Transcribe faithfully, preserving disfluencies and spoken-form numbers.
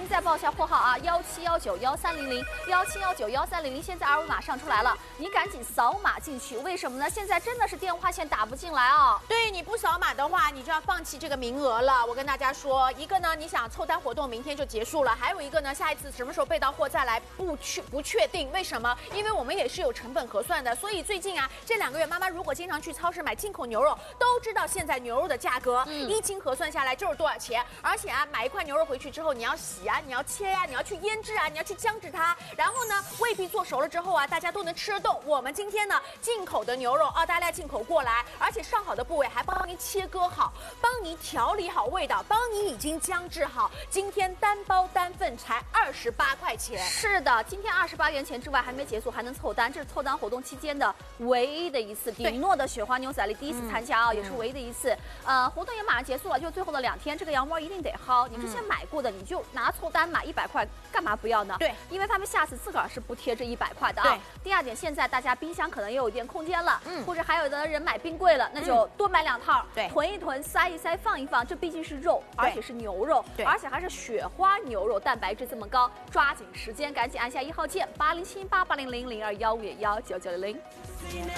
在报一下货号啊，幺七幺九幺三零零，幺七幺九幺三零零，现在二维码上出来了，你赶紧扫码进去。为什么呢？现在真的是电话线打不进来啊。 对，你不扫码的话，你就要放弃这个名额了。我跟大家说，一个呢，你想凑单活动明天就结束了，还有一个呢，下一次什么时候备到货再来不确不确定。为什么？因为我们也是有成本核算的，所以最近啊，这两个月妈妈如果经常去超市买进口牛肉，都知道现在牛肉的价格，嗯、一斤核算下来就是多少钱。而且啊，买一块牛肉回去之后，你要洗啊，你要切呀、啊，你要去腌制啊，你要去姜制它，然后呢，未必做熟了之后啊，大家都能吃得动。我们今天呢，进口的牛肉，澳大利亚进口过来，而且上好的部位还帮您切割好，帮您调理好味道，帮你已经姜制好。今天单包单份才二十八块钱。 是的，今天二十八元钱之外还没结束，还能凑单，这是凑单活动期间的唯一的一次。迪诺的雪花牛仔力第一次参加啊，嗯、也是唯一的一次。呃，活动也马上结束了，就最后的两天，这个羊窝一定得薅。你之前买过的，你就拿凑单买一百块，干嘛不要呢？ 对， 因为他们下次自个儿是不贴这一百块的啊。第二点，现在大家冰箱可能也有一点空间了，嗯，或者还有的人买冰柜了，那就多买两套， 对， 囤一囤，塞一塞，放一放。这毕竟是肉，而且是牛肉，对，而且还是雪花牛肉，蛋白质这么高，抓紧时间，赶紧按下一号键，八零七八八零零零二幺五幺九九零零。